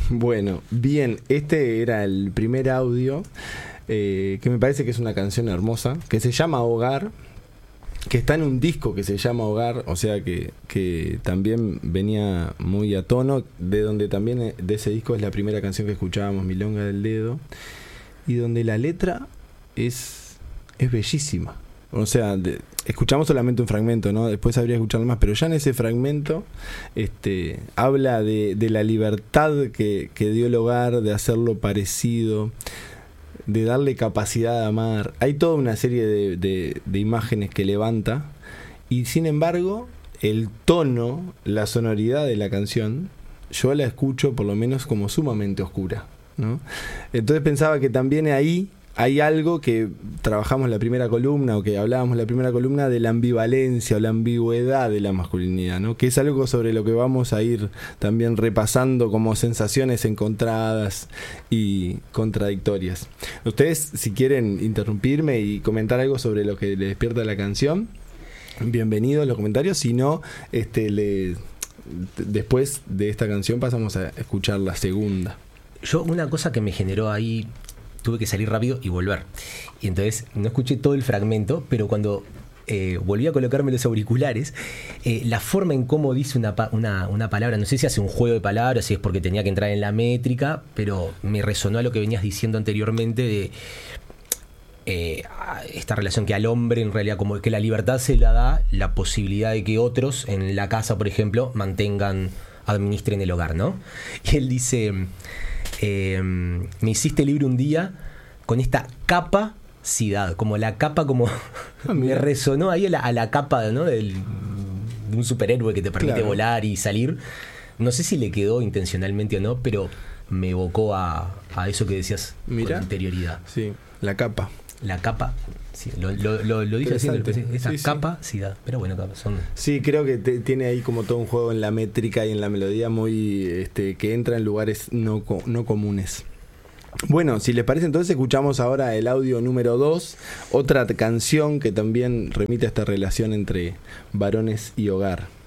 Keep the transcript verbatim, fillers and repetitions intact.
Bueno, bien, este era el primer audio, eh, que me parece que es una canción hermosa, que se llama Hogar, que está en un disco que se llama Hogar, o sea que, que también venía muy a tono, de donde también de ese disco es la primera canción que escuchábamos, Milonga del Dedo, y donde la letra es, es bellísima. O sea, de, escuchamos solamente un fragmento, ¿no? Después habría que escucharlo más, pero ya en ese fragmento este, habla de, de la libertad que, que dio el hogar, de hacerlo parecido, de darle capacidad de amar. Hay toda una serie de, de, de imágenes que levanta, y sin embargo, el tono, la sonoridad de la canción, yo la escucho por lo menos como sumamente oscura, ¿no? Entonces pensaba que también ahí hay algo que trabajamos en la primera columna, o que hablábamos en la primera columna, de la ambivalencia o la ambigüedad de la masculinidad, ¿no? Que es algo sobre lo que vamos a ir también repasando como sensaciones encontradas y contradictorias. Ustedes, si quieren interrumpirme y comentar algo sobre lo que les despierta la canción, bienvenidos los comentarios. Si no, este, le, después de esta canción pasamos a escuchar la segunda. Yo, una cosa que me generó ahí, tuve que salir rápido y volver. Y entonces no escuché todo el fragmento, pero cuando eh, volví a colocarme los auriculares, eh, la forma en cómo dice una, una, una palabra, no sé si hace un juego de palabras, si es porque tenía que entrar en la métrica, pero me resonó a lo que venías diciendo anteriormente de eh, esta relación que al hombre, en realidad, como que la libertad se la da la posibilidad de que otros en la casa, por ejemplo, mantengan, administren el hogar, ¿no? Y él dice... Eh, me hiciste libre un día con esta capacidad, como la capa, como ah, me resonó ahí a la, a la capa, ¿no? Del, de un superhéroe que te permite claro. volar y salir. No sé si le quedó intencionalmente o no, pero me evocó a, a eso que decías. Mirá, con interioridad. Sí, la capa. La capa, sí, lo, lo, lo, lo dije así, esa sí, capacidad. Sí. Pero bueno, son... Sí, creo que te, tiene ahí como todo un juego en la métrica y en la melodía muy este, que entra en lugares no, no comunes. Bueno, si les parece, entonces escuchamos ahora el audio número dos, otra canción que también remite a esta relación entre varones y hogar.